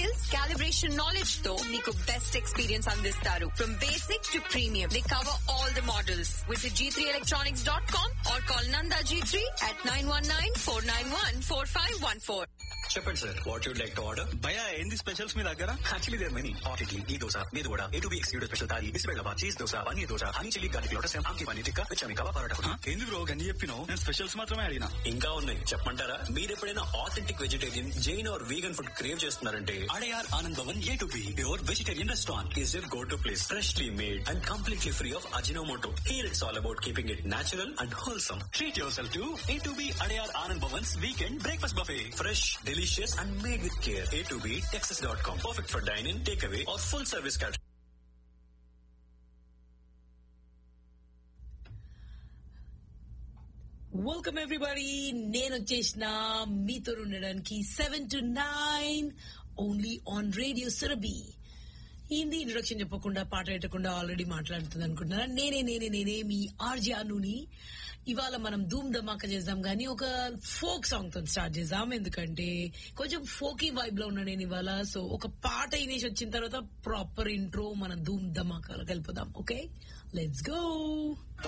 Skills, calibration knowledge తో మీకు best experience అందిస్తారు. From basic to premium, they cover all the models. Visit g3electronics.com or call Nanda G3 at 919-491-4514. చెప్పండి sir, what you'd like to order? భయ ఏంది specials మీ దగ్గర? Actually there many. Hot idli, ఈ దోశ, మీద vada, A2B excluded special thali, బిస్బెల్లబాద్ cheese dosa, paneer dosa, honey chilli garlic lotus, ఆమ్కి paneer tikka, విచమి kebab parotta. ఎందుకు bro గన్ని చెప్పినావు? నేను specials మాత్రమే అడిగినా. ఇంకా ఉన్నాయి, చెప్పమంటారా? మీరు ఎప్పుడైనా authentic vegetarian, Jain are vegan food crave చేస్తున్నారంటే Adyar Anand Bhavan A2B pure vegetarian restaurant is your go to place. Freshly made and completely free of Ajinomoto. Here it's all about keeping it natural and wholesome. Treat your self to A2B Adyar Anand Bhavan's weekend breakfast buffet. Fresh, delicious and made with care. A2B Texas.com. Perfect for dine-in, takeaway or full service catering. Welcome everybody. నేను వచ్చేసిన మీతో ఉండడానికి 7 to 9 only on radio Surabhi. Hindi introduction చెప్పకుండా పాట పెట్టకుండా already మాట్లాడుతుంది అనుకుంటున్నారా? నేనే మీ ఆర్జే అనుని. ఇవాళ మనం ధూమ్ ధమాకా చేద్దాం కానీ ఒక ఫోక్ సాంగ్ తో స్టార్ట్ చేద్దాం, ఎందుకంటే కొంచెం ఫోకీ వైబ్ లో ఉన్నా నేను ఇవాళ. సో ఒక పాట ఇనేసి వచ్చిన తర్వాత ప్రాపర్ ఇంట్రో మనం ధూమ్ ధమాకాలో కలిపోదాం. Okay, let's go.